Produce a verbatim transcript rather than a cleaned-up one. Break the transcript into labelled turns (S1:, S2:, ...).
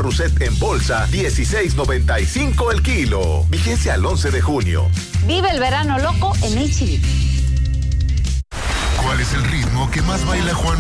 S1: Marrusset en bolsa, dieciséis noventa y cinco el kilo. Vigencia al once de junio.
S2: Vive el verano loco en H E B.
S3: ¿Cuál es el ritmo que más baila Juan